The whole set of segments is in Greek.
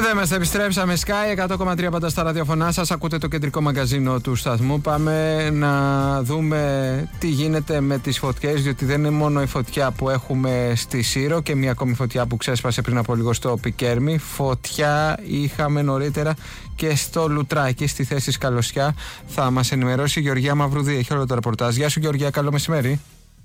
Εδώ είμαστε, επιστρέψαμε. Sky 100,3 πάντα στα ραδιοφωνά σας. Ακούτε το κεντρικό μαγκαζίνο του σταθμού. Πάμε να δούμε τι γίνεται με τις φωτιές, διότι δεν είναι μόνο η φωτιά που έχουμε στη Σύρο και μια ακόμη φωτιά που ξέσπασε πριν από λίγο στο Πικέρμι. Φωτιά είχαμε νωρίτερα και στο Λουτράκι, στη θέση Σκαλωσιά. Θα μας ενημερώσει η Γεωργία Μαυρουδή. Έχει όλο το ρεπορτάζ. Γεια σου, Γεωργία, καλό μεσημέρι.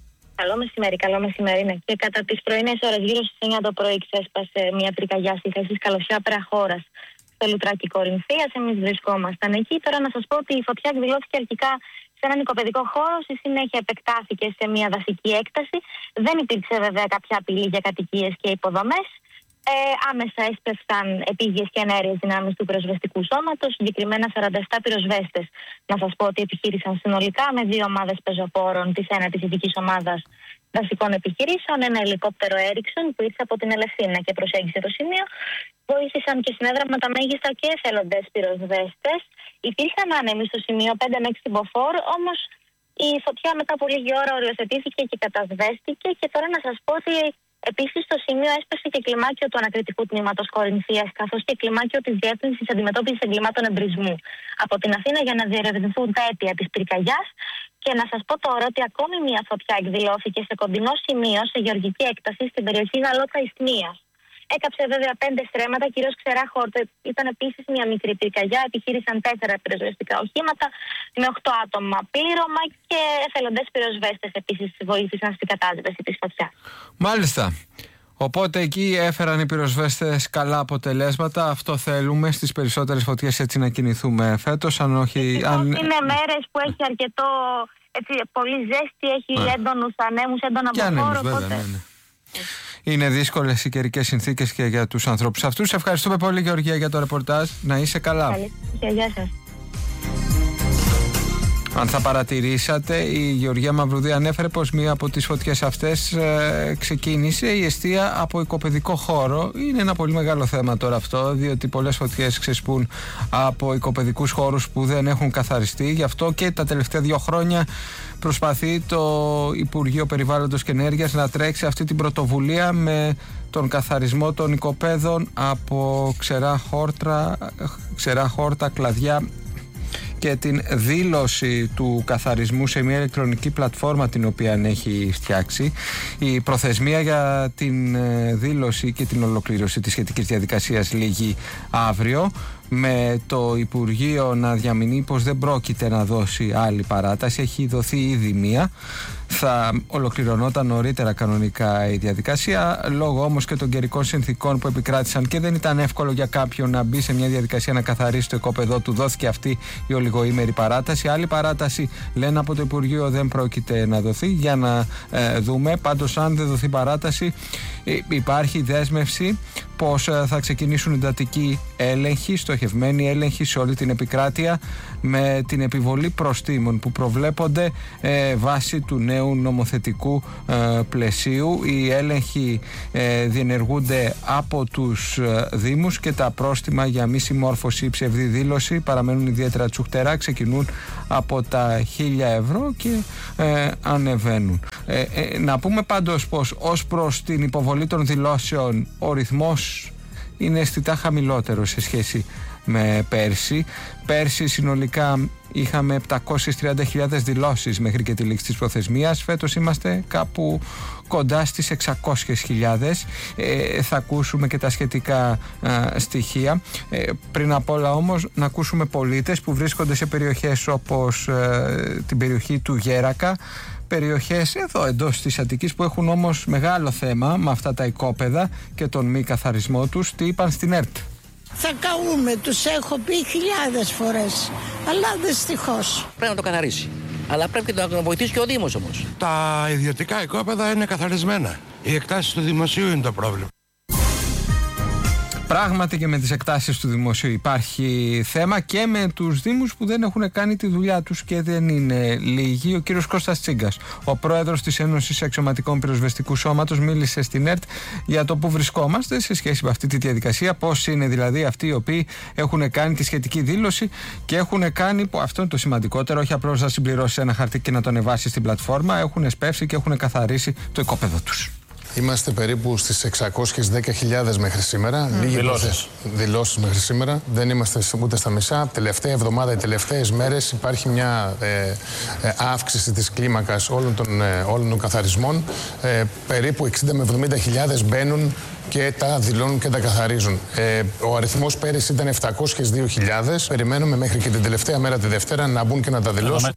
Καλό μεσημέρι, ναι. Και κατά τις πρωινές ώρες, γύρω στις 9 το πρωί, ξέσπασε μια πυρκαγιά στη θέση Σκαλωσιά πέρα χώρας στο Λουτράκι Κορινθίας. Εμείς βρισκόμασταν εκεί. Τώρα να σας πω ότι η φωτιά εκδηλώθηκε αρχικά σε έναν οικοπαιδικό χώρο, στη συνέχεια επεκτάθηκε σε μια δασική έκταση. Δεν υπήρξε βέβαια κάποια απειλή για κατοικίες και υποδομές. Άμεσα έσπευσαν επίγειες και ενέργειες δυνάμεις του πυροσβεστικού σώματος, συγκεκριμένα 47 πυροσβέστες. Να σας πω ότι επιχείρησαν συνολικά με 2 ομάδες πεζοπόρων της 9ης ειδικής ομάδας δασικών επιχειρήσεων, ένα ελικόπτερο Έριξον που ήρθε από την Ελευθύνα και προσέγγισε το σημείο. Βοήθησαν και συνέδραμα τα μέγιστα και εθελοντές πυροσβέστες. Υπήρχαν άνεμοι στο σημείο 5 με 6 μποφόρ, όμως η φωτιά μετά από λίγη ώρα οριοθετήθηκε και κατασβέστηκε. Και τώρα να σας πω ότι επίσης στο σημείο έσπασε και κλιμάκιο του ανακριτικού τμήματος Κορινθίας, καθώς και κλιμάκιο της Διεύθυνσης Αντιμετώπισης Εγκλημάτων Εμπρισμού από την Αθήνα για να διερευνηθούν τα αίτια της πυρκαγιάς. Και να σας πω τώρα ότι ακόμη μια φωτιά εκδηλώθηκε σε κοντινό σημείο, σε γεωργική έκταση, στην περιοχή Γαλότσα Ισθμίας. Έκαψε βέβαια 5 στρέμματα, κυρίως ξερά χόρτα. Ήταν επίσης μια μικρή πυρκαγιά. Επιχείρησαν 4 πυροσβεστικά οχήματα με 8 άτομα πλήρωμα και εθελοντές πυροσβέστες επίσης βοήθησαν στην κατάσβεση της φωτιάς. Μάλιστα. Οπότε εκεί έφεραν οι πυροσβέστες καλά αποτελέσματα. Αυτό θέλουμε στις περισσότερες φωτιές, έτσι να κινηθούμε φέτος. Αν όχι. Είναι μέρες που έχει αρκετό. Έτσι, πολύ ζέστη, έχει έντονους ανέμους, έντονα αποφόρο. Ναι. Είναι δύσκολες οι καιρικές συνθήκες και για τους ανθρώπους αυτούς. Ευχαριστούμε πολύ, Γεωργία, για το ρεπορτάζ. Να είσαι καλά. Γεια σας. Αν θα παρατηρήσατε, η Γεωργία Μαυρουδή ανέφερε πως μία από τις φωτιές αυτές ξεκίνησε η εστία από οικοπαιδικό χώρο. Είναι ένα πολύ μεγάλο θέμα τώρα αυτό, διότι πολλές φωτιές ξεσπούν από οικοπαιδικούς χώρους που δεν έχουν καθαριστεί. Γι' αυτό και τα τελευταία 2 χρόνια προσπαθεί το Υπουργείο Περιβάλλοντος και Ενέργειας να τρέξει αυτή την πρωτοβουλία με τον καθαρισμό των οικοπαίδων από ξερά χόρτα, κλαδιά και την δήλωση του καθαρισμού σε μια ηλεκτρονική πλατφόρμα την οποία έχει φτιάξει. Η προθεσμία για την δήλωση και την ολοκλήρωση της σχετικής διαδικασίας λήγει αύριο, με το Υπουργείο να διαμηνεί πως δεν πρόκειται να δώσει άλλη παράταση. Έχει δοθεί ήδη μία. Θα ολοκληρωνόταν νωρίτερα κανονικά η διαδικασία, λόγω όμως και των καιρικών συνθήκων που επικράτησαν και δεν ήταν εύκολο για κάποιον να μπει σε μια διαδικασία να καθαρίσει το οικόπεδό του. Δόθηκε αυτή η ολιγοήμερη παράταση. Άλλη παράταση, λένε από το Υπουργείο, δεν πρόκειται να δοθεί. Για να δούμε. Πάντως, αν δεν δοθεί παράταση, υπάρχει δέσμευση πως θα ξεκινήσουν εντατικοί έλεγχοι, στοχευμένοι έλεγχοι σε όλη την επικράτεια, με την επιβολή προστίμων που προβλέπονται βάσει του νέου νομοθετικού πλαισίου. Οι έλεγχοι διενεργούνται από τους Δήμους και τα πρόστιμα για μη συμμόρφωση ή ψευδή δήλωση παραμένουν ιδιαίτερα τσουχτερά, ξεκινούν από τα 1.000 ευρώ και ανεβαίνουν. Να πούμε πάντως πως ως προς την υποβολή των δηλώσεων ο ρυθμός είναι αισθητά χαμηλότερο σε σχέση με πέρσι. Πέρσι συνολικά είχαμε 730.000 δηλώσεις μέχρι και τη λήξη της προθεσμίας. Φέτος είμαστε κάπου κοντά στις 600.000. Θα ακούσουμε και τα σχετικά στοιχεία. Πριν απ' όλα όμως να ακούσουμε πολίτες που βρίσκονται σε περιοχές όπως την περιοχή του Γέρακα, περιοχές εδώ εντός της Αττικής που έχουν όμως μεγάλο θέμα με αυτά τα οικόπεδα και τον μη καθαρισμό τους. Τι είπαν στην ΕΡΤ? Θα καούμε, τους έχω πει 1000 φορές, αλλά δυστυχώς. Πρέπει να το καθαρίσει, αλλά πρέπει να τον βοηθήσει και ο Δήμος όμως. Τα ιδιωτικά οικόπεδα είναι καθαρισμένα. Οι εκτάσεις του δημοσίου είναι το πρόβλημα. Πράγματι και με τις εκτάσεις του δημοσίου υπάρχει θέμα και με τους Δήμους που δεν έχουν κάνει τη δουλειά τους και δεν είναι λίγοι. Ο κύριος Κώστας Τσίγκας, ο πρόεδρος της Ένωσης Αξιωματικών Πυροσβεστικού Σώματος, μίλησε στην ΕΡΤ για το που βρισκόμαστε σε σχέση με αυτή τη διαδικασία. Πώς είναι δηλαδή αυτοί οι οποίοι έχουν κάνει τη σχετική δήλωση και έχουν κάνει, που αυτό είναι το σημαντικότερο, όχι απλώς να συμπληρώσει ένα χαρτί και να το ανεβάσει στην πλατφόρμα, έχουν σπεύσει και έχουν καθαρίσει το οικόπεδο τους. Είμαστε περίπου στις 610.000 μέχρι σήμερα. Δηλώσεις μέχρι σήμερα. Δεν είμαστε ούτε στα μισά. Τελευταία εβδομάδα, οι τελευταίες μέρες υπάρχει μια αύξηση της κλίμακας όλων των καθαρισμών. Περίπου 60 με 70.000 μπαίνουν και τα δηλώνουν και τα καθαρίζουν. Ο αριθμός πέρυσι ήταν 702.000. Περιμένουμε μέχρι και την τελευταία μέρα, τη Δευτέρα, να μπουν και να τα δηλώσουν.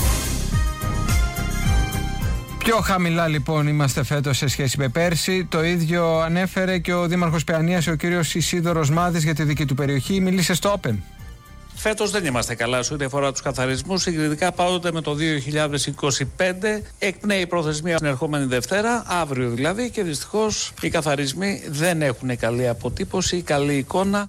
Πιο χαμηλά λοιπόν είμαστε φέτος σε σχέση με πέρσι. Το ίδιο ανέφερε και ο Δήμαρχος Παιανίας, ο κύριος Ισίδωρος Μάδης, για τη δική του περιοχή. Μίλησε στο Open. Φέτος δεν είμαστε καλά σε ό,τι αφορά τους καθαρισμούς. Συγκριτικά πάντοτε με το 2025 εκπνέει η προθεσμία την ερχόμενη Δευτέρα, αύριο δηλαδή, και δυστυχώς οι καθαρισμοί δεν έχουν καλή αποτύπωση, καλή εικόνα.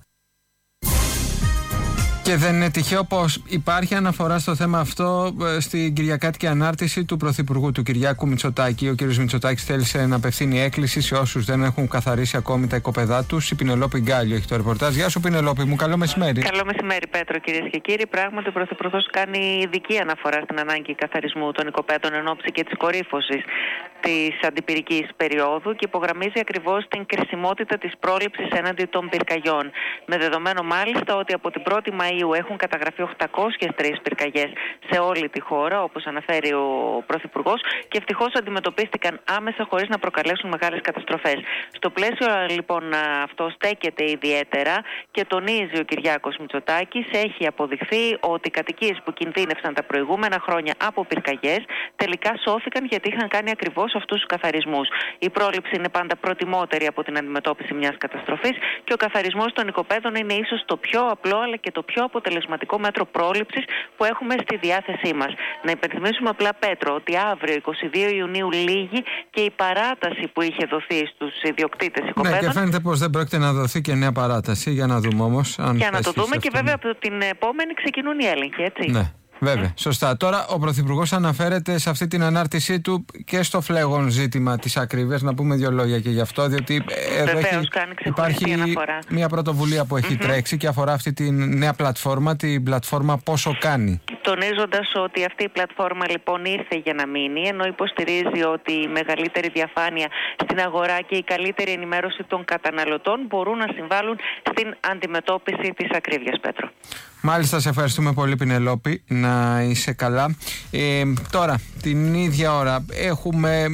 Και δεν είναι τυχαίο πως υπάρχει αναφορά στο θέμα αυτό στην κυριακάτικη ανάρτηση του Πρωθυπουργού, του Κυριάκου Μητσοτάκη. Ο κ. Μητσοτάκης θέλησε να απευθύνει έκκληση σε όσους δεν έχουν καθαρίσει ακόμη τα οικοπεδά τους. Η Πινελόπη Γκάλιο έχει το ρεπορτάζ. Γεια σου, Πινελόπη μου, καλό μεσημέρι. Καλό μεσημέρι, Πέτρο, κυρίες και κύριοι. Πράγματι, ο Πρωθυπουργός κάνει ειδική αναφορά στην ανάγκη καθαρισμού των οικοπαίδων εν ώψη και της κορύφωσης της αντιπυρικής περίοδου και υπογραμμίζει ακριβώς την κρισιμότητα της πρόληψης έναντι των πυρκαγιών. Με δεδομένο μάλιστα ότι από την 1η Μαΐου έχουν καταγραφεί 803 πυρκαγιές σε όλη τη χώρα, όπως αναφέρει ο Πρωθυπουργός, και ευτυχώς αντιμετωπίστηκαν άμεσα χωρίς να προκαλέσουν μεγάλες καταστροφές. Στο πλαίσιο λοιπόν αυτό στέκεται ιδιαίτερα και τονίζει ο Κυριάκος Μητσοτάκης, έχει αποδειχθεί ότι οι κατοικίες που κινδύνευσαν τα προηγούμενα χρόνια από πυρκαγιές τελικά σώθηκαν γιατί είχαν κάνει ακριβώς αυτούς τους καθαρισμούς. Η πρόληψη είναι πάντα προτιμότερη από την αντιμετώπιση μιας καταστροφής και ο καθαρισμός των οικοπαίδων είναι ίσως το πιο απλό αλλά και το πιο αποτελεσματικό μέτρο πρόληψης που έχουμε στη διάθεσή μας. Να υπενθυμίσουμε απλά, Πέτρο, ότι αύριο 22 Ιουνίου λήγει και η παράταση που είχε δοθεί στους ιδιοκτήτες οικοπαίδων. Ναι, και φαίνεται πως δεν πρόκειται να δοθεί και νέα παράταση. Για να δούμε όμως. Για να το δούμε και βέβαια από την επόμενη ξεκινούν οι έλεγχοι, έτσι. Ναι. Βέβαια, σωστά. Τώρα ο Πρωθυπουργός αναφέρεται σε αυτή την ανάρτησή του και στο φλέγον ζήτημα της ακρίβειας. Να πούμε δύο λόγια και γι' αυτό, διότι υπάρχει μια πρωτοβουλία που έχει τρέξει και αφορά αυτή τη νέα πλατφόρμα, την πλατφόρμα Πόσο Κάνει. Τονίζοντας ότι αυτή η πλατφόρμα λοιπόν ήρθε για να μείνει, ενώ υποστηρίζει ότι η μεγαλύτερη διαφάνεια στην αγορά και η καλύτερη ενημέρωση των καταναλωτών μπορούν να συμβάλλουν στην αντιμετώπιση της ακρίβειας, Πέτρο. Μάλιστα, σε ευχαριστούμε πολύ, Πινελόπη, να είσαι καλά. Τώρα, την ίδια ώρα έχουμε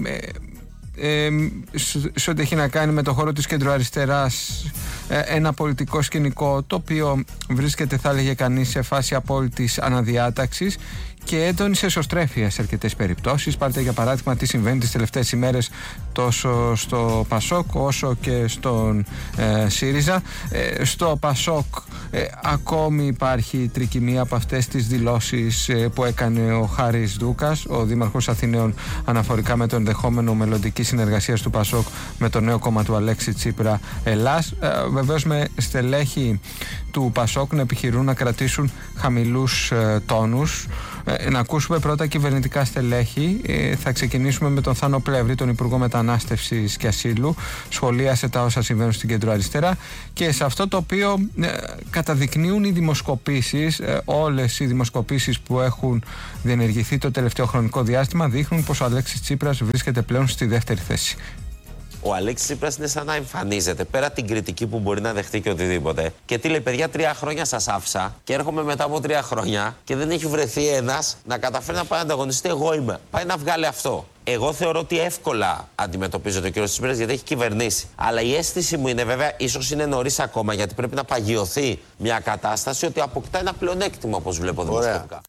σε ό,τι έχει να κάνει με το χώρο της κεντροαριστεράς ένα πολιτικό σκηνικό το οποίο βρίσκεται, θα έλεγε κανείς, σε φάση απόλυτης αναδιάταξης και έντονη εσωστρέφεια σε αρκετές περιπτώσεις. Πάρτε για παράδειγμα τι συμβαίνει τις τελευταίες ημέρες τόσο στο Πασόκ όσο και στον ΣΥΡΙΖΑ. Στο Πασόκ ακόμη υπάρχει τρικυμία από αυτές τις δηλώσεις που έκανε ο Χάρης Δούκας, ο Δήμαρχος Αθηναίων, αναφορικά με το ενδεχόμενο μελλοντική συνεργασία του Πασόκ με το νέο κόμμα του Αλέξη Τσίπρα, Ελλάς. Βεβαίως με στελέχη του Πασόκ να επιχειρούν να κρατήσουν χαμηλούς τόνους. Να ακούσουμε πρώτα κυβερνητικά στελέχη. Θα ξεκινήσουμε με τον Θάνο Πλεύρη, τον Υπουργό Μετανάστευσης και Ασύλου. Σχολίασε τα όσα συμβαίνουν στην κεντροαριστερά και σε αυτό το οποίο καταδεικνύουν οι δημοσκοπήσεις, όλες οι δημοσκοπήσεις που έχουν διενεργηθεί το τελευταίο χρονικό διάστημα δείχνουν πως ο Αλέξης Τσίπρας βρίσκεται πλέον στη δεύτερη θέση. Ο Αλέξης Τσίπρας είναι σαν να εμφανίζεται πέρα την κριτική που μπορεί να δεχτεί και οτιδήποτε. Και τι λέει, παιδιά, 3 χρόνια σας άφησα και έρχομαι μετά από 3 χρόνια και δεν έχει βρεθεί ένας να καταφέρει να πάει να ανταγωνιστεί. Εγώ είμαι. Πάει να βγάλει αυτό. Εγώ θεωρώ ότι εύκολα αντιμετωπίζεται ο κ. Τσίπρας γιατί έχει κυβερνήσει. Αλλά η αίσθηση μου είναι, βέβαια, ίσως είναι νωρίς ακόμα, γιατί πρέπει να παγιωθεί μια κατάσταση, ότι αποκτά ένα πλεονέκτημα, όπως βλέπω δημοσκοπικά.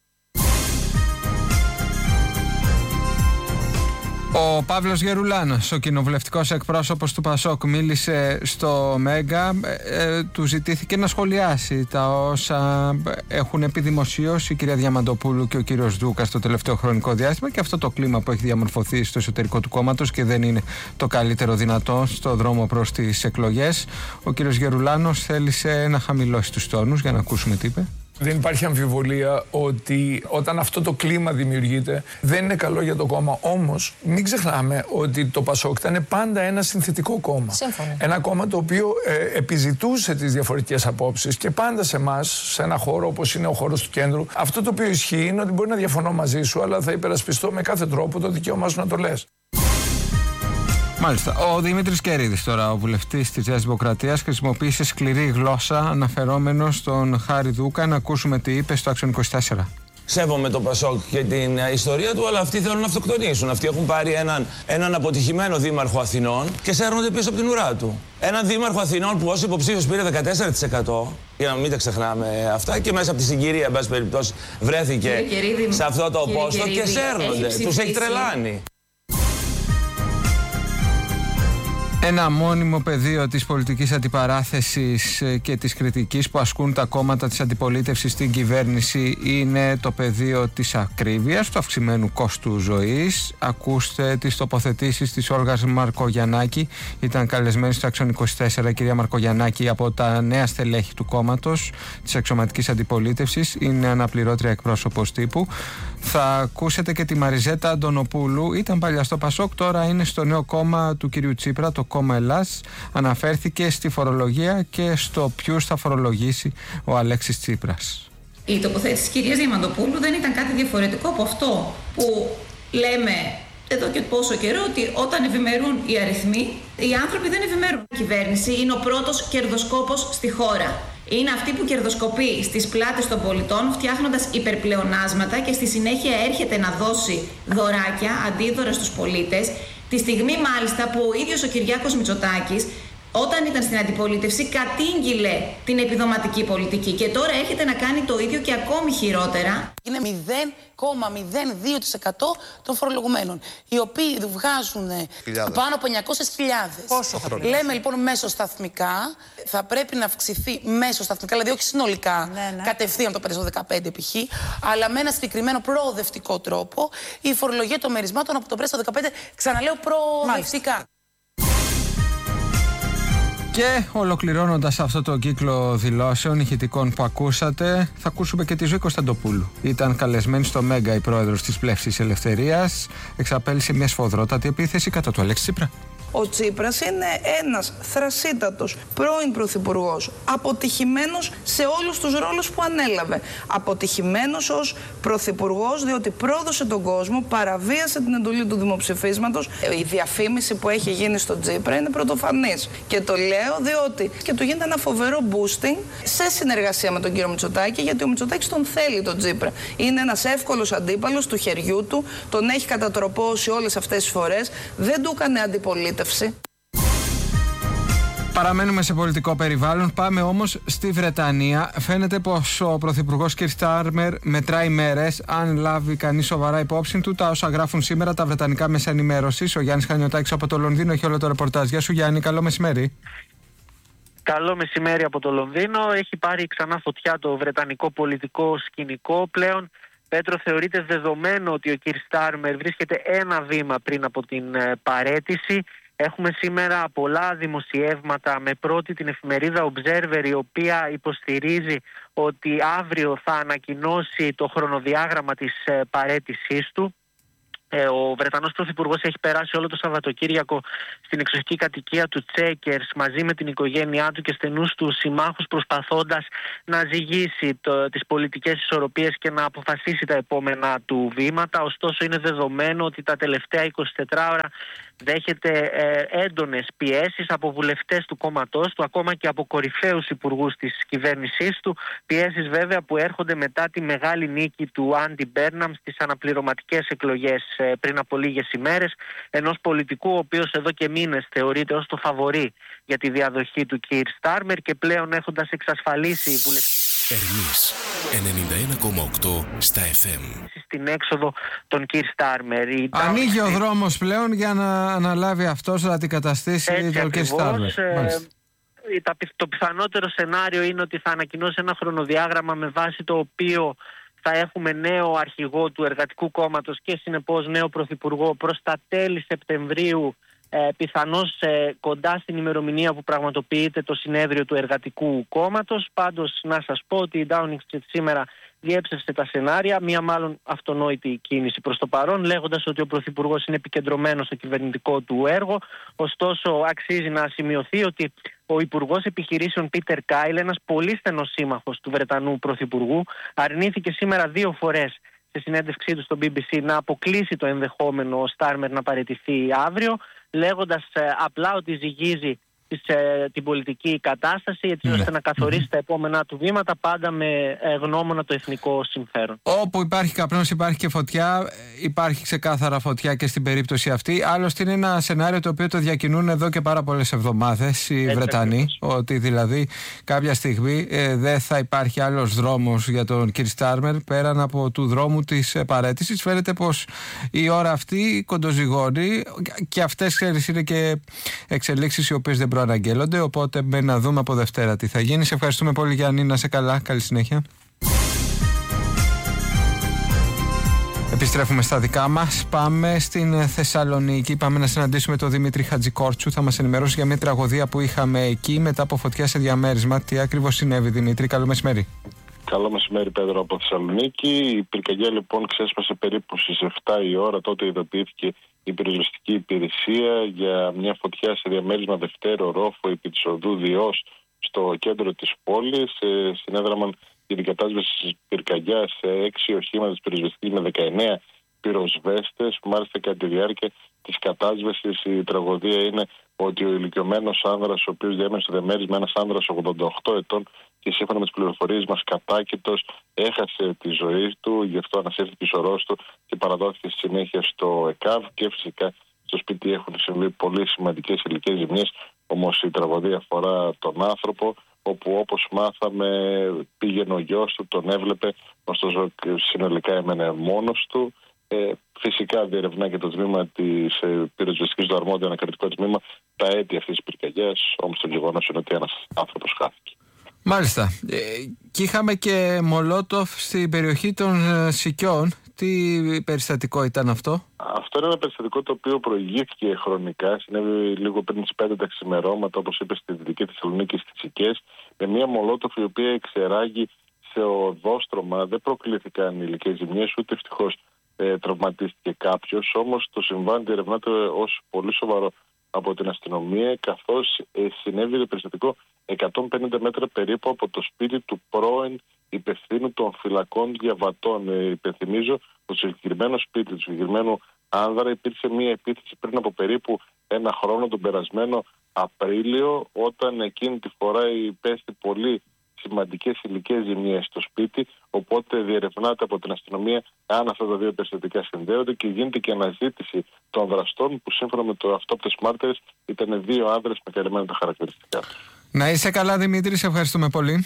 Ο Παύλος Γερουλάνος, ο κοινοβουλευτικός εκπρόσωπος του Πασόκ, μίλησε στο Μέγκα. Του ζητήθηκε να σχολιάσει τα όσα έχουν επιδημοσιώσει η κυρία Διαμαντοπούλου και ο κύριος Δούκας το τελευταίο χρονικό διάστημα και αυτό το κλίμα που έχει διαμορφωθεί στο εσωτερικό του κόμματος και δεν είναι το καλύτερο δυνατό στο δρόμο προς τις εκλογές. Ο κύριος Γερουλάνος θέλησε να χαμηλώσει τους τόνους, για να ακούσουμε τι είπε. Δεν υπάρχει αμφιβολία ότι όταν αυτό το κλίμα δημιουργείται δεν είναι καλό για το κόμμα. Όμως μην ξεχνάμε ότι το Πασόκ ήταν πάντα ένα συνθετικό κόμμα. Σύμφωνα. Ένα κόμμα το οποίο επιζητούσε τις διαφορετικές απόψεις και πάντα σε εμάς, σε ένα χώρο όπως είναι ο χώρος του κέντρου, αυτό το οποίο ισχύει είναι ότι μπορεί να διαφωνώ μαζί σου, αλλά θα υπερασπιστώ με κάθε τρόπο το δικαίωμά σου να το λες. Μάλιστα. Ο Δημήτρης Κερίδης, τώρα, ο βουλευτής της Νέας Δημοκρατίας, χρησιμοποίησε σκληρή γλώσσα αναφερόμενος στον Χάρη Δούκα. Να ακούσουμε τι είπε στο Action 24. Σέβομαι το Πασόκ και την ιστορία του, αλλά αυτοί θέλουν να αυτοκτονήσουν. Αυτοί έχουν πάρει έναν αποτυχημένο δήμαρχο Αθηνών και σέρνονται πίσω από την ουρά του. Έναν δήμαρχο Αθηνών που ως υποψήφιος πήρε 14%, για να μην τα ξεχνάμε αυτά, και μέσα από τη συγκυρία, εν πάση περιπτώσει, βρέθηκε σε αυτό το πόστο και σέρνονται. Τους έχει τρελάνει. Ένα μόνιμο πεδίο της πολιτικής αντιπαράθεσης και της κριτικής που ασκούν τα κόμματα της αντιπολίτευσης στην κυβέρνηση είναι το πεδίο της ακρίβειας, του αυξημένου κόστου ζωής. Ακούστε τις τοποθετήσεις της Όλγας Μαρκογιαννάκη. Ήταν καλεσμένη στο Action 24 η κυρία Μαρκογιαννάκη από τα νέα στελέχη του κόμματος της αξιωματικής αντιπολίτευσης. Είναι αναπληρώτρια εκπρόσωπος τύπου. Θα ακούσετε και τη Μαριζέτα Αντωνοπούλου. Ήταν παλιά στο Πασόκ, τώρα είναι στο νέο κόμμα του κυρίου Τσίπρα, το κόμμα Ελλάς. Αναφέρθηκε στη φορολογία και στο ποιους θα φορολογήσει ο Αλέξης Τσίπρας. Η τοποθέτηση της κυρίας Διαμαντοπούλου δεν ήταν κάτι διαφορετικό από αυτό που λέμε εδώ και πόσο καιρό, ότι όταν ευημερούν οι αριθμοί, οι άνθρωποι δεν ευημερούν. Η κυβέρνηση είναι ο πρώτος κερδοσκόπος στη χώρα. Είναι αυτή που κερδοσκοπεί στις πλάτες των πολιτών, φτιάχνοντας υπερπλεονάσματα και στη συνέχεια έρχεται να δώσει δωράκια, αντίδωρα στους πολίτες. Τη στιγμή μάλιστα που ο ίδιος ο Κυριάκος Μητσοτάκης, όταν ήταν στην αντιπολίτευση, κατήγγειλε την επιδοματική πολιτική και τώρα έρχεται να κάνει το ίδιο και ακόμη χειρότερα. Είναι 0,02% των φορολογουμένων, οι οποίοι βγάζουν πάνω από 900.000. Πόσο χρόνο? Λέμε λοιπόν μέσοσταθμικά, θα πρέπει να αυξηθεί μέσοσταθμικά, δηλαδή όχι συνολικά, κατευθείαν το 515 π.χ., αλλά με ένα συγκεκριμένο προοδευτικό τρόπο, η φορολογία των μερισμάτων από το 515, ξαναλέω προοδευτικά. Και ολοκληρώνοντας αυτό το κύκλο δηλώσεων ηχητικών που ακούσατε, θα ακούσουμε και τη Ζωή Κωνσταντοπούλου. Ήταν καλεσμένη στο Μέγκα η πρόεδρος της Πλεύσης Ελευθερίας. Εξαπέλυσε μια σφοδρότατη επίθεση κατά του Αλέξη Τσίπρα. Ο Τσίπρας είναι ένας θρασίτατος πρώην πρωθυπουργός, αποτυχημένος σε όλους τους ρόλους που ανέλαβε. Αποτυχημένος ως πρωθυπουργός, διότι πρόδωσε τον κόσμο, παραβίασε την εντολή του δημοψηφίσματος. Η διαφήμιση που έχει γίνει στον Τσίπρα είναι πρωτοφανής. Και το λέω διότι και του γίνεται ένα φοβερό boosting σε συνεργασία με τον κύριο Μητσοτάκη, γιατί ο Μητσοτάκης τον θέλει τον Τσίπρα. Είναι ένας εύκολος αντίπαλος του χεριού του, τον έχει κατατροπώσει όλες αυτές τις φορές, δεν του έκανε αντιπολίτευση. Παραμένουμε σε πολιτικό περιβάλλον. Πάμε όμως στη Βρετανία. Φαίνεται πως ο πρωθυπουργός Κιρ Στάρμερ μετράει μέρες αν λάβει κανείς σοβαρά υπόψη του τα όσα γράφουν σήμερα τα βρετανικά μέσα ενημέρωσης. Ο Γιάννης Χανιωτάκης από το Λονδίνο έχει όλο το ρεπορτάζ. Γεια σου Γιάννη, καλό μεσημέρι. Καλό μεσημέρι από το Λονδίνο. Έχει πάρει ξανά φωτιά το βρετανικό πολιτικό σκηνικό. Πλέον, Πέτρο, θεωρείται δεδομένο ότι ο Κιρ Στάρμερ βρίσκεται ένα βήμα πριν από την παραίτηση. Έχουμε σήμερα πολλά δημοσιεύματα, με πρώτη την εφημερίδα Observer, η οποία υποστηρίζει ότι αύριο θα ανακοινώσει το χρονοδιάγραμμα της παραίτησής του. Ο Βρετανός Πρωθυπουργός έχει περάσει όλο το Σαββατοκύριακο στην εξοχική κατοικία του Τσέκερς μαζί με την οικογένειά του και στενούς του συμμάχους, προσπαθώντας να ζυγίσει τις πολιτικές ισορροπίες και να αποφασίσει τα επόμενα του βήματα. Ωστόσο, είναι δεδομένο ότι τα τελευταία 24 ώρα δέχεται έντονες πιέσεις από βουλευτές του κόμματός του, ακόμα και από κορυφαίους υπουργούς της κυβέρνησής του. Πιέσεις βέβαια που έρχονται μετά τη μεγάλη νίκη του Άντι Μπέρναμ στις αναπληρωματικές εκλογές πριν από λίγες ημέρες, ενός πολιτικού ο οποίος εδώ και μήνες θεωρείται ως το φαβορί για τη διαδοχή του Κιρ Στάρμερ και πλέον έχοντας εξασφαλίσει βουλευτές. Ερμής 91,8 στα FM. Στην έξοδο των Κιρ Στάρμερ. Ανοίγει ο δρόμος πλέον για να αναλάβει αυτός να αντικαταστήσει τον Κιρ Στάρμερ. Το πιθανότερο σενάριο είναι ότι θα ανακοινώσει ένα χρονοδιάγραμμα με βάση το οποίο θα έχουμε νέο αρχηγό του Εργατικού Κόμματος και συνεπώς νέο πρωθυπουργό προς τα τέλη Σεπτεμβρίου, πιθανώς κοντά στην ημερομηνία που πραγματοποιείται το συνέδριο του Εργατικού Κόμματος. Πάντως να σας πω ότι η Downing Street σήμερα διέψευσε τα σενάρια, μία μάλλον αυτονόητη κίνηση προς το παρόν, λέγοντας ότι ο Πρωθυπουργός είναι επικεντρωμένος στο κυβερνητικό του έργο. Ωστόσο, αξίζει να σημειωθεί ότι ο Υπουργός Επιχειρήσεων Πίτερ Κάιλ, ένας πολύ στενός σύμμαχος του Βρετανού Πρωθυπουργού, αρνήθηκε σήμερα 2 φορές σε συνέντευξή του στο BBC να αποκλείσει το ενδεχόμενο ο Στάρμερ να παραιτηθεί αύριο. λέγοντας απλά ότι ζυγίζει την πολιτική κατάσταση, έτσι ώστε να καθορίσει τα επόμενα του βήματα, πάντα με γνώμονα το εθνικό συμφέρον. Όπου υπάρχει καπνός υπάρχει και φωτιά. Υπάρχει ξεκάθαρα φωτιά και στην περίπτωση αυτή. Άλλωστε είναι ένα σενάριο το οποίο το διακινούν εδώ και πάρα πολλές εβδομάδες οι Βρετανοί, ότι δηλαδή κάποια στιγμή δεν θα υπάρχει άλλος δρόμος για τον Κιρ Στάρμερ πέραν από του δρόμου της παραίτησης. Φαίνεται πως η ώρα αυτή κοντοζυγώνει και αυτές, ξέρεις, είναι και εξελίξεις οι οποίες δεν προαναγγέλλονται, οπότε με να δούμε από Δευτέρα τι θα γίνει. Σε ευχαριστούμε πολύ, Γιάννη, να είσαι καλά, καλή συνέχεια. Επιστρέφουμε στα δικά μας. Πάμε στην Θεσσαλονίκη. Πάμε να συναντήσουμε τον Δημήτρη Χατζικόρτσου. Θα μας ενημερώσει για μια τραγωδία που είχαμε εκεί μετά από φωτιά σε διαμέρισμα. Τι ακριβώς συνέβη, Δημήτρη? Καλό μεσημέρι. Καλό μεσημέρι, Πέτρο, από Θεσσαλονίκη. Η πυρκαγιά λοιπόν ξέσπασε περίπου στις 7 η ώρα. Τότε ειδοποιήθηκε η πυροσβεστική υπηρεσία για μια φωτιά σε διαμέρισμα δευτέρο ρόφο επί της οδού Διός στο κέντρο της πόλης. Συνέδραμαν για την κατάσβεση της πυρκαγιάς σε 6 οχήματα της πυροσβεστικής με 19 πυροσβέστες. Μάλιστα, κατά τη διάρκεια της κατάσβεσης, η τραγωδία είναι ότι ο ηλικιωμένος άνδρας, ο οποίος διέμενε στο διαμέρισμα, ένας άνδρας 88 ετών και σύμφωνα με τις πληροφορίες μας κατάκητος, έχασε τη ζωή του. Γι' αυτό ανασύρθηκε η σωρός του και παραδόθηκε στη συνέχεια στο ΕΚΑΒ. Και φυσικά στο σπίτι έχουν συμβεί πολύ σημαντικές υλικές ζημιές. Όμως η τραγωδία αφορά τον άνθρωπο, όπου όπως μάθαμε πήγαινε ο γιος του, τον έβλεπε, ωστόσο συνολικά έμενε μόνος του. Φυσικά διερευνά και το τμήμα της πυροσβεστικής, το αρμόδιο ανακριτικό τμήμα, τα αίτια αυτής της πυρκαγιάς. Όμως το γεγονός είναι ότι ένας άνθρωπος χάθηκε. Μάλιστα. Και είχαμε και Μολότοφ στην περιοχή των Σικιών. Τι περιστατικό ήταν αυτό? Αυτό είναι ένα περιστατικό το οποίο προηγήθηκε χρονικά. Συνέβη λίγο πριν τις 5 τα ξημερώματα, όπως είπε, στη Δυτική Θεσσαλονίκη, στις Σικές, με μια Μολότοφ η οποία εξεράγει σε οδόστρωμα. Δεν προκλήθηκαν υλικές ζημιές, ούτε ευτυχώς τραυματίστηκε κάποιος. Όμως το συμβάν διερευνάται ως πολύ σοβαρό από την αστυνομία, καθώς συνέβη το περιστατικό 150 μέτρα περίπου από το σπίτι του πρώην υπευθύνου των φυλακών διαβατών. Υπενθυμίζω ότι στο συγκεκριμένο σπίτι του συγκεκριμένου άνδρα υπήρξε μια επίθεση πριν από περίπου ένα χρόνο, τον περασμένο Απρίλιο, όταν εκείνη τη φορά υπέστη πολύ σημαντικές υλικές ζημιές στο σπίτι. Οπότε διερευνάται από την αστυνομία αν αυτά τα δύο περιστατικά συνδέονται και γίνεται και αναζήτηση των δραστών, που σύμφωνα με το αυτόπτες μάρτυρες ήταν δύο άνδρες με καλυμμένα τα χαρακτηριστικά τους. Να είσαι καλά, Δημήτρη, σε ευχαριστούμε πολύ.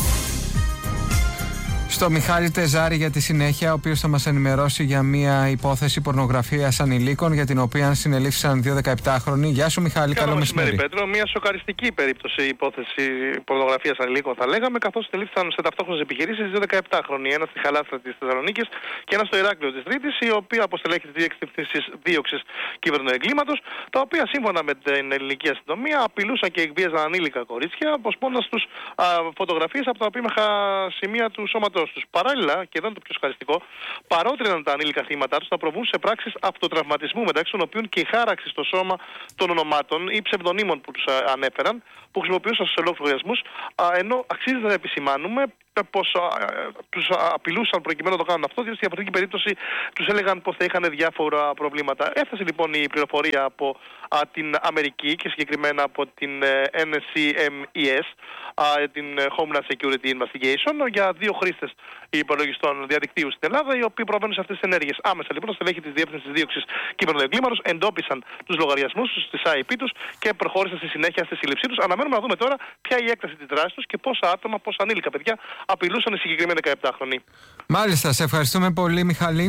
Στο Μιχάλη Τεζάρη για τη συνέχεια, ο οποίος θα μας ενημερώσει για μια υπόθεση πορνογραφίας ανηλίκων για την οποία συνελήφθησαν 2 17χρονοι. Γεια σου, Μιχάλη, καλό μεσημέρι. Πέτρο, μια σοκαριστική περίπτωση υπόθεση πορνογραφίας ανηλίκων, θα λέγαμε, καθώς συνελήφθησαν σε ταυτόχρονες επιχειρήσεις 2 17χρονοι. Ένας στη Χαλάστρα της Θεσσαλονίκης και ένας στο Ηράκλειο της Τρίτης, οι οποίοι αποστελέχη της δίωξης κυβερνοεγκλήματος, τα οποία σύμφωνα με την ελληνική αστυνομία απειλούσαν και εκβίαζαν ανήλικα κορίτσια, αποσπώντας τους φωτογραφίες από τα επίμεχα σημεία του σώματος τους. Παράλληλα, και εδώ είναι το πιο ευχαριστικό, παρότριναν τα ανήλικα θύματα τους να προβούν σε πράξεις αυτοτραυματισμού, μεταξύ των οποίων και η χάραξη στο σώμα των ονομάτων ή ψευδονύμων που τους ανέφεραν, που χρησιμοποιούσαν στους ελόγους λογαριασμούς, ενώ αξίζει να επισημάνουμε πως τους απειλούσαν προκειμένου να το κάνουν αυτό, διότι στη διαφορετική περίπτωση τους έλεγαν πως θα είχαν διάφορα προβλήματα. Έφτασε λοιπόν η πληροφορία από την Αμερική και συγκεκριμένα από την NCMES, την Homeland Security Investigation, για 2 χρήστες υπολογιστών διαδικτύου στην Ελλάδα, οι οποίοι προβαίνουν σε αυτές τις ενέργειες. Άμεσα λοιπόν, τα στελέχη της Διεύθυνσης Δίωξης Κυβερνοεγκλήματος εντόπισαν τους λογαριασμούς τους, τις IP τους και προχώρησαν στη συνέχεια στη σύλληψή τους. Αναμένουμε να δούμε τώρα ποια είναι η έκταση της δράσης τους και πόσα άτομα, πόσα ανήλικα παιδιά απειλούσαν οι συγκεκριμένοι 17χρονοι. Μάλιστα, σε ευχαριστούμε πολύ, Μιχαλή.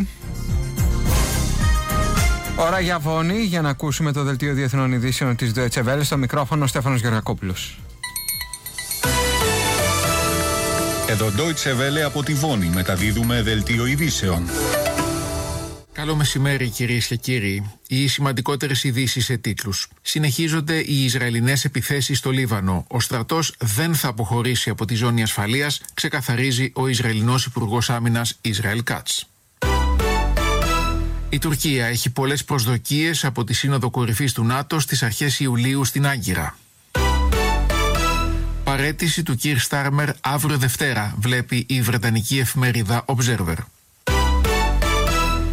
Ώρα για Βόνη, για να ακούσουμε το δελτίο διεθνών ειδήσεων της Deutsche Welle. Στο μικρόφωνο ο Στέφανος Γεωργακόπουλος. Εδώ Deutsche Welle από τη Βόνη, μεταδίδουμε δελτίο ειδήσεων. Καλό μεσημέρι, κυρίες και κύριοι. Οι σημαντικότερες ειδήσεις σε τίτλους. Συνεχίζονται οι Ισραηλινές επιθέσεις στο Λίβανο. Ο στρατός δεν θα αποχωρήσει από τη ζώνη ασφαλείας, ξεκαθαρίζει ο Ισραηλινός Υπουργός Άμυνας Ισραήλ Κάτς. Η Τουρκία έχει πολλές προσδοκίες από τη Σύνοδο Κορυφής του ΝΑΤΟ στις αρχές Ιουλίου στην Άγκυρα. Παραίτηση του Κιρ Στάρμερ αύριο Δευτέρα, βλέπει η βρετανική εφημερίδα Observer.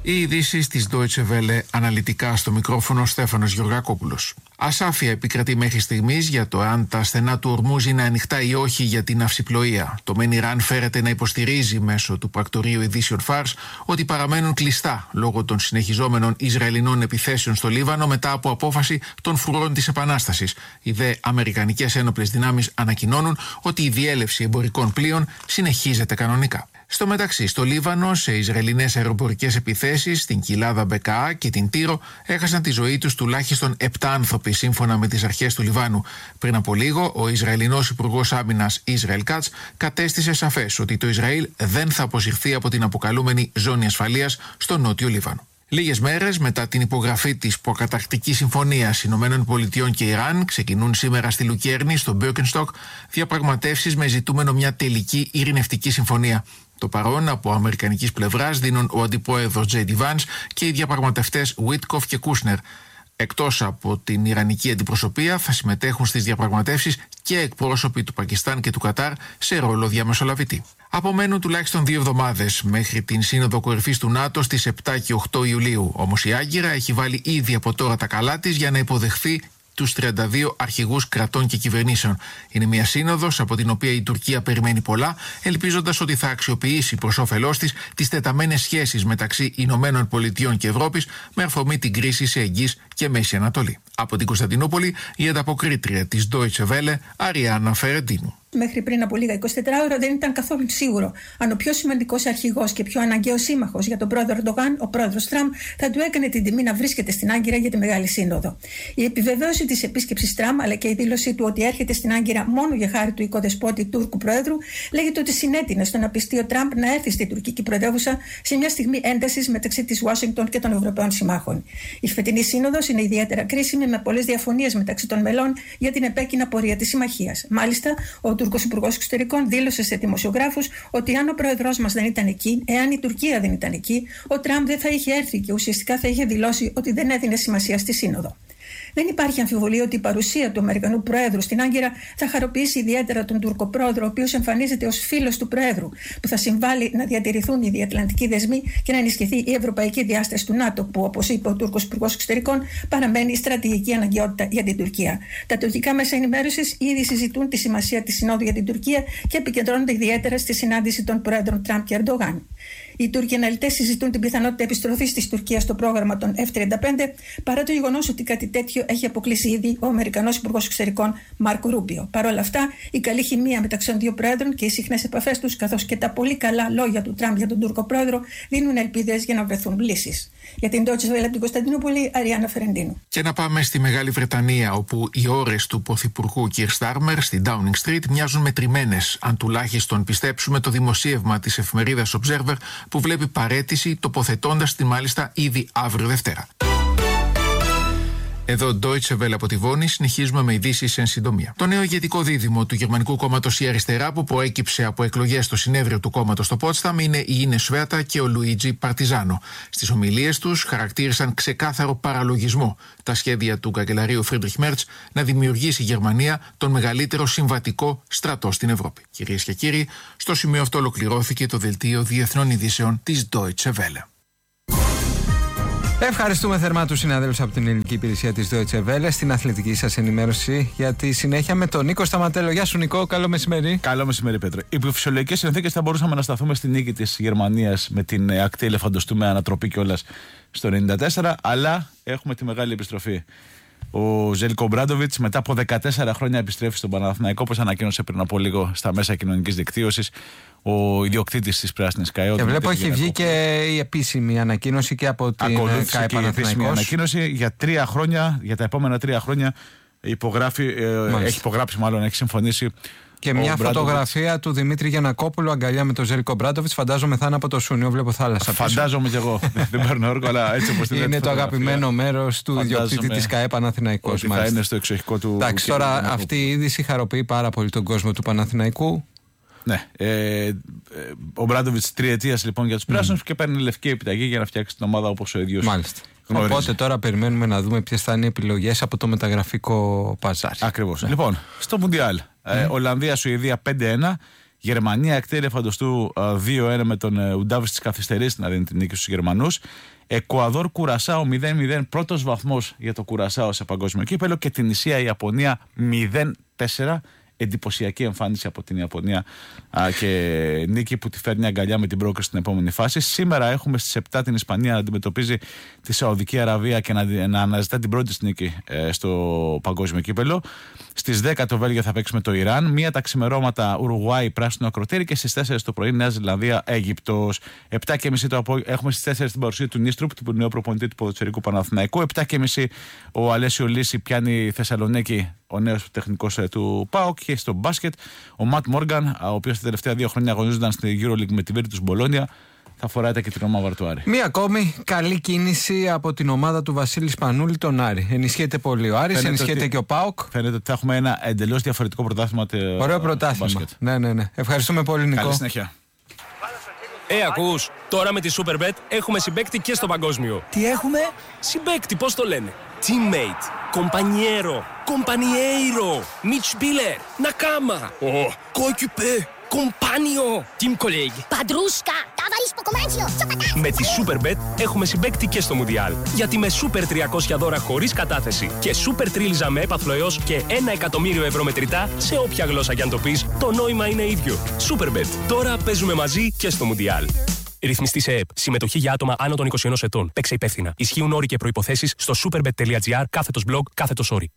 Οι ειδήσεις της Deutsche Welle, αναλυτικά στο μικρόφωνο Στέφανος Γεωργακόπουλος. Ασάφεια επικρατεί μέχρι στιγμής για το αν τα στενά του Ορμούζ είναι ανοιχτά ή όχι για την ναυσιπλοεία. Το μεν Ιράν φέρεται να υποστηρίζει μέσω του πρακτορείου ειδήσεων Fars ότι παραμένουν κλειστά λόγω των συνεχιζόμενων Ισραηλινών επιθέσεων στο Λίβανο μετά από απόφαση των φρουρών της Επανάστασης. Οι δε αμερικανικές ένοπλες δυνάμεις ανακοινώνουν ότι η διέλευση εμπορικών πλοίων συνεχίζεται κανονικά. Στο μεταξύ, στο Λίβανο, σε Ισραηλινές αεροπορικές επιθέσεις, στην κοιλάδα Μπεκαά και την Τύρο, έχασαν τη ζωή τους τουλάχιστον 7 άνθρωποι, σύμφωνα με τις αρχές του Λιβάνου. Πριν από λίγο, ο Ισραηλινός Υπουργός Άμυνας Ισραήλ Κάτς κατέστησε σαφές ότι το Ισραήλ δεν θα αποσυρθεί από την αποκαλούμενη ζώνη ασφαλείας στο νότιο Λίβανο. Λίγες μέρες μετά την υπογραφή της προκαταρκτικής συμφωνίας Ηνωμένων Πολιτειών και Ιράν, ξεκινούν σήμερα στη Λουκέρνη, στο Μπέρκενστοκ, διαπραγματεύσεις με ζητούμενο μια τελική ειρηνευτική συμφωνία. Το παρόν από αμερικανικής πλευράς δίνουν ο αντιπρόεδρος J.D. Vance και οι διαπραγματευτές Witkoff και Κούσνερ. Εκτός από την Ιρανική αντιπροσωπεία θα συμμετέχουν στις διαπραγματεύσεις και εκπρόσωποι του Πακιστάν και του Κατάρ σε ρόλο διαμεσολαβητή. Απομένουν τουλάχιστον 2 εβδομάδες μέχρι την Σύνοδο Κορυφής του ΝΑΤΟ στις 7 και 8 Ιουλίου. Όμως η Άγκυρα έχει βάλει ήδη από τώρα τα καλά της για να υποδεχθεί τους 32 αρχηγούς κρατών και κυβερνήσεων. Είναι μια σύνοδος από την οποία η Τουρκία περιμένει πολλά, ελπίζοντας ότι θα αξιοποιήσει προς όφελός της τις τεταμένες σχέσεις μεταξύ Ηνωμένων Πολιτειών και Ευρώπης με αφορμή την κρίση σε Εγγύς και Μέση Ανατολή. Από την Κωνσταντινούπολη, η ανταποκρίτρια της Deutsche Welle, Αριάννα Φερεντίνου. Μέχρι πριν από λίγα 24 ώρα δεν ήταν καθόλου σίγουρο αν ο πιο σημαντικός αρχηγός και πιο αναγκαίος σύμμαχος για τον πρόεδρο Ερντογάν, ο πρόεδρος Τραμπ, θα του έκανε την τιμή να βρίσκεται στην Άγκυρα για τη Μεγάλη Σύνοδο. Η επιβεβαίωση της επίσκεψης Τραμπ, αλλά και η δήλωσή του ότι έρχεται στην Άγκυρα μόνο για χάρη του οικοδεσπότη Τούρκου πρόεδρου, λέγεται ότι συνέτεινε στο να πιστεί ο Τραμπ να έρθει στην τουρκική πρωτεύουσα σε μια στιγμή έντασης μεταξύ της Ουάσιγκτον και των Ευρωπαίων συμμάχων. Η φετινή σύνοδος είναι ιδιαίτερα κρίσιμη, με πολλές διαφωνίες μεταξύ των μελών για την επέκεινα πορεία της συμμαχίας. Μάλιστα, ο Τούρκος Υπουργός Εξωτερικών δήλωσε σε δημοσιογράφους ότι αν ο πρόεδρός μας δεν ήταν εκεί, εάν η Τουρκία δεν ήταν εκεί, ο Τραμπ δεν θα είχε έρθει και ουσιαστικά θα είχε δηλώσει ότι δεν έδινε σημασία στη σύνοδο. Δεν υπάρχει αμφιβολία ότι η παρουσία του Αμερικανού Προέδρου στην Άγκυρα θα χαροποιήσει ιδιαίτερα τον Τούρκο Πρόεδρο, ο οποίος εμφανίζεται ως φίλος του Προέδρου, που θα συμβάλλει να διατηρηθούν οι διατλαντικοί δεσμοί και να ενισχυθεί η ευρωπαϊκή διάσταση του ΝΑΤΟ, που, όπως είπε ο Τούρκος Υπουργός Εξωτερικών, παραμένει στρατηγική αναγκαιότητα για την Τουρκία. Τα τουρκικά μέσα ενημέρωσης ήδη συζητούν τη σημασία της Συνόδου για την Τουρκία και επικεντρώνονται ιδιαίτερα στη συνάντηση των Προέδρων Τραμπ και Ερντογάν. Οι Τούρκοι αναλυτές συζητούν την πιθανότητα επιστροφής της Τουρκίας στο πρόγραμμα των F-35, παρά το γεγονός ότι κάτι τέτοιο έχει αποκλείσει ήδη ο Αμερικανός Υπουργός Εξωτερικών Μάρκο Ρούμπιο. Παρ' όλα αυτά, η καλή χημεία μεταξύ των δύο πρόεδρων και οι συχνές επαφές τους, καθώς και τα πολύ καλά λόγια του Τραμπ για τον Τούρκο πρόεδρο, δίνουν ελπίδες για να βρεθούν λύσεις. Για την Deutsche Welle από την Κωνσταντινούπολη, Αριάννα Φερεντίνου. Και να πάμε στη Μεγάλη Βρετανία, όπου οι ώρες του πρωθυπουργού Κιρ Στάρμερ στη Downing Street μοιάζουν μετρημένες, αν τουλάχιστον πιστέψουμε το δημοσίευμα της εφημερίδας Observer, που βλέπει παραίτηση, τοποθετώντας τη μάλιστα ήδη αύριο Δευτέρα. Εδώ Deutsche Welle από τη Βόνη, συνεχίζουμε με ειδήσεις εν συντομία. Το νέο ηγετικό δίδυμο του γερμανικού κόμματος Η Αριστερά, που προέκυψε από εκλογές στο συνέδριο του κόμματος στο Πότσταμ, είναι η Ίνες Σβέτα και ο Λουίτζι Παρτιζάνο. Στις ομιλίες τους χαρακτήρισαν ξεκάθαρο παραλογισμό τα σχέδια του καγκελαρίου Φρίντριχ Μέρτς να δημιουργήσει η Γερμανία τον μεγαλύτερο συμβατικό στρατό στην Ευρώπη. Κυρίες και κύριοι, στο σημείο αυτό ολοκληρώθηκε το δελτίο διεθνών ειδήσεων της Deutsche Welle. Ευχαριστούμε θερμά τους συναδέλφους από την ελληνική υπηρεσία της Deutsche Welle στην αθλητική σας ενημέρωση για τη συνέχεια με τον Νίκο Σταματέλο. Γεια σου Νικό, καλό μεσημέρι. Καλό μεσημέρι Πέτρο. Υπό φυσιολογικές συνθήκες θα μπορούσαμε να σταθούμε στη νίκη της Γερμανίας με την ακτή ελεφαντοστού με ανατροπή κιόλας στο 94, αλλά έχουμε τη μεγάλη επιστροφή. Ο Ζέλικο Ομπράντοβιτς μετά από 14 χρόνια επιστρέφει στον Παναθηναϊκό, όπως ανακοίνωσε πριν από λίγο στα μέσα κοινωνικής δικτύωσης ο ιδιοκτήτης της Πράσινης ΚΑΕ. Και βλέπω έχει βγει και η επίσημη ανακοίνωση και από την ΚΑΕ Παναθηναϊκός. Η ανακοίνωση για 3 χρόνια, για τα επόμενα 3 χρόνια έχει υπογράψει, έχει συμφωνήσει. Και μια φωτογραφία του Δημήτρη Γιαννακόπουλου αγκαλιά με τον Ζέλικο Ομπράντοβιτς. Φαντάζομαι θα είναι από το Σούνιο, βλέπω θάλασσα. Φαντάζομαι κι εγώ. Δεν παίρνω όρκο, αλλά έτσι όπως την είναι το αγαπημένο μέρος του ιδιοκτήτη της ΚΑΕ Παναθηναϊκός. Θα είναι στο εξοχικό του. Εντάξει, τώρα αυτή η είδηση χαροποιεί πάρα πολύ τον κόσμο του Παναθηναϊκού. Ναι. Ο Μπράντοβιτς 3 ετίας λοιπόν για τους πράσινους και παίρνει λευκή επιταγή για να φτιάξει την ομάδα όπως ο ίδιος. Μάλιστα. Γνωρίζει. Οπότε τώρα περιμένουμε να δούμε ποιες θα είναι οι επιλογές από το μεταγραφικό παζάρι. Ακριβώς. Λοιπόν, στο Μουντιάλ. Ολλανδία-Σουηδία 5-1. Γερμανία ακτή ελεφαντοστού 2-1 με τον Ουντάβης της καθυστερής να δίνει την νίκη στους Γερμανούς. Εκουαδόρ Κουρασάο 0-0, πρώτος βαθμός για το Κουρασάο σε παγκόσμιο κύπελο. Και την Ισία Ιαπωνία 0-4. Εντυπωσιακή εμφάνιση από την Ιαπωνία και νίκη που τη φέρνει αγκαλιά με την πρόκριση στην επόμενη φάση. Σήμερα έχουμε στις 7 την Ισπανία να αντιμετωπίζει τη Σαουδική Αραβία και να αναζητά την πρώτη νίκη στο παγκόσμιο κύπελο. Στις 10 το Βέλγιο θα παίξει με το Ιράν. 1 τα ξημερώματα Ουρουγουάη πράσινο ακροτήρι και στις 4 το πρωί Νέα Ζηλανδία Αίγυπτος. 7:30 έχουμε στις 4 την παρουσία του Νίστρουπ, του νέου προπονητή του ποδοσφαιρικού Παναθηναϊκού. 7:30 ο Αλέσιο Λύση πιάνει Θεσσαλονίκη, ο νέος τεχνικός του ΠΑΟΚ. Και στο μπάσκετ ο Ματ Μόργαν, ο οποίος τα τελευταία 2 χρόνια αγωνίζονταν στη EuroLeague με τη Virtus Μπολόνια, θα φοράει τα κυτρινόμαυρα βαρτουάρι. Μία ακόμη καλή κίνηση από την ομάδα του Βασίλη Σπανούλη, τον Άρη. Ενισχύεται πολύ ο Άρης, ενισχύεται και ο ΠΑΟΚ. Φαίνεται ότι θα έχουμε ένα εντελώς διαφορετικό πρωτάθλημα. Ωραίο πρωτάθλημα. Ναι. Ευχαριστούμε πολύ, Νικό. Καλή συνέχεια. Ακούς, τώρα με τη Superbet έχουμε συμπαίκτη και στο παγκόσμιο. Τι έχουμε? Συμπαίκτη, πώς το λένε? Teammate, compañero, compañeiro, Mitspieler, Nakama, coéquipier, compagnon, team colleague. Παντρούσκα, ταβαρίσκο κομμάτσιο, Με τη Superbet έχουμε συμπαίκτη και στο Μουντιάλ. Γιατί με Super 300 δώρα χωρίς κατάθεση και Super Τρίλιζα με έπαθλο έως και 1 εκατομμύριο ευρώ μετρητά σε όποια γλώσσα κι αν το πεις, το νόημα είναι ίδιο. Superbet. Τώρα παίζουμε μαζί και στο Μουντιάλ. Ρυθμιστή σε ΕΕΠ. Συμμετοχή για άτομα άνω των 21 ετών. Παίξε υπεύθυνα. Ισχύουν όροι και προϋποθέσεις στο superbet.gr/blog/story.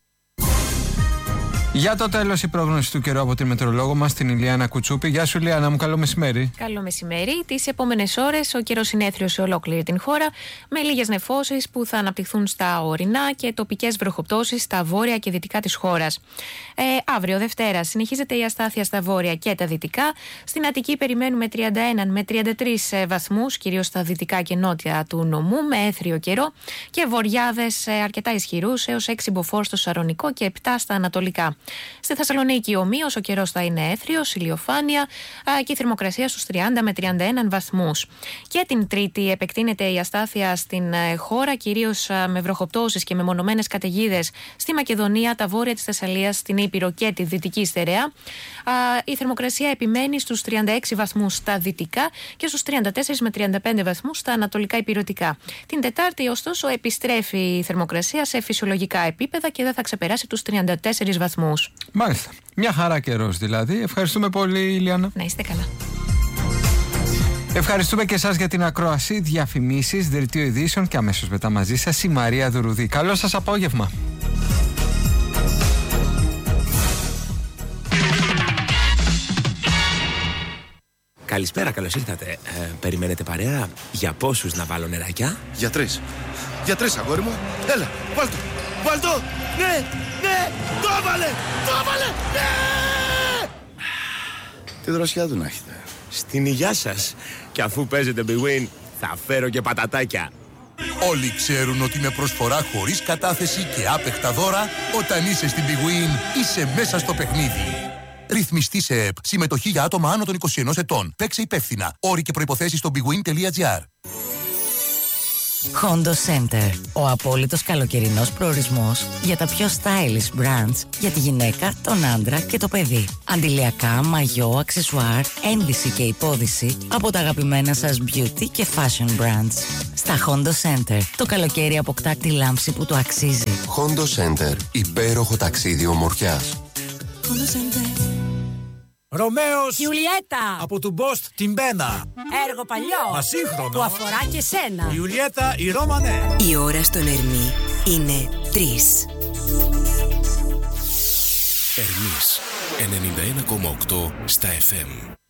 Για το τέλος η πρόγνωση του καιρού από τη μετεωρολόγο μας, την Ηλιάνα Κουτσούπη. Γεια σου, Ηλιάνα μου, καλό μεσημέρι. Καλό μεσημέρι. Τις επόμενες ώρες ο καιρός είναι έθριος σε ολόκληρη την χώρα, με λίγες νεφώσεις που θα αναπτυχθούν στα ορεινά και τοπικές βροχοπτώσεις στα βόρεια και δυτικά της χώρας. Αύριο, Δευτέρα, συνεχίζεται η αστάθεια στα βόρεια και τα δυτικά. Στην Αττική περιμένουμε 31 με 33 βαθμούς, κυρίως στα δυτικά και νότια του νομού, με έθριο καιρό και βοριάδες αρκετά ισχυρούς, έως 6 μποφόρ στο Σαρονικό και 7 στα ανατολικά. Στη Θεσσαλονίκη ομοίως ο καιρός θα είναι έθριος, ηλιοφάνεια και η θερμοκρασία στους 30 με 31 βαθμούς. Και την Τρίτη επεκτείνεται η αστάθεια στην χώρα, κυρίως με βροχοπτώσεις και μεμονωμένες καταιγίδες στη Μακεδονία, τα βόρεια της Θεσσαλίας, στην Ήπειρο και τη Δυτική Στερεά. Η θερμοκρασία επιμένει στους 36 βαθμούς στα δυτικά και στους 34 με 35 βαθμούς στα ανατολικά υπηρετικά. Την Τετάρτη, ωστόσο, επιστρέφει η θερμοκρασία σε φυσιολογικά επίπεδα και δεν θα ξεπεράσει τους 34 βαθμούς. Μάλιστα. Μια χαρά καιρός δηλαδή. Ευχαριστούμε πολύ, Ηλιάνα. Να είστε καλά. Ευχαριστούμε και εσάς για την ακρόαση, διαφημίσεις, δελτίο ειδήσεων και αμέσως μετά μαζί σας η Μαρία Δουρουδή. Καλό σας απόγευμα. Καλησπέρα, καλώς ήρθατε. Περιμένετε παρέα? Για πόσους να βάλω νεράκια? Για 3. Για 3, αγόρι μου. Έλα, βάλ' το. Βάλ' το. Ναι, ναι, το έβαλε, ναι! Τι δροσιά του να έχετε. Στην υγειά σας. Και αφού παίζετε Big Win, θα φέρω και πατατάκια. Όλοι ξέρουν ότι με προσφορά χωρίς κατάθεση και άπεχτα δώρα, όταν είσαι στην Big Win, είσαι μέσα στο παιχνίδι. Ρυθμιστή σε ΕΕΠ. Συμμετοχή για άτομα άνω των 21 ετών. Παίξε υπεύθυνα. Όροι και προϋποθέσεις στο bigwin.gr. Hondo Center. Ο απόλυτος καλοκαιρινός προορισμός για τα πιο stylish brands για τη γυναίκα, τον άντρα και το παιδί. Αντιλιακά, μαγιό, αξεσουάρ, ένδυση και υπόδυση από τα αγαπημένα σας beauty και fashion brands. Στα Hondo Center το καλοκαίρι αποκτά τη λάμψη που το αξίζει. Hondo Center. Υπέροχο ταξίδι ομορφιάς. Hondo Center. Ρωμαίος Ιουλιέτα από του Μπόστ την Μπένα. Έργο παλιό Ασύγχρονο που αφορά και σένα. Ιουλιέτα η Ρώμανε. Η ώρα στον Ερμή είναι 3. Ερμής 91,8 στα FM.